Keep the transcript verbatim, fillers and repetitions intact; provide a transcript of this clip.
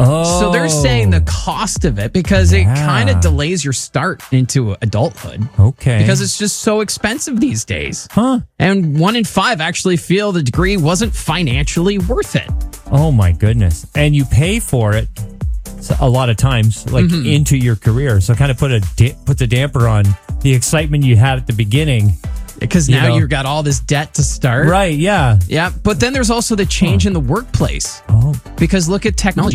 Oh. So they're saying the cost of it because Yeah. it kind of delays your start into adulthood. Okay. Because it's just so expensive these days. Huh? And one in five actually feel the degree wasn't financially worth it. Oh my goodness. And you pay for it a lot of times, like Mm-hmm. into your career. So kind of put a da- put the damper on the excitement you had at the beginning. Because You now know. you've got all this debt to start. Right, yeah. Yeah. But then there's also the change in the workplace. Oh. Because look at technology.